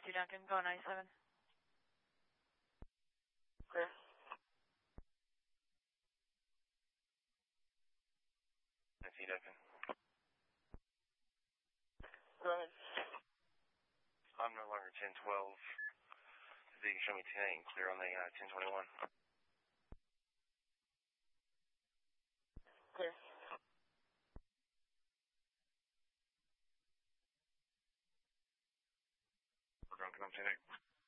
2 Duncan, go 97. Clear. Nancy Duncan. Go ahead. I'm no longer 1012. If you can show me 10-8 and clear on the 1021. Clear. We're going to come 10-8.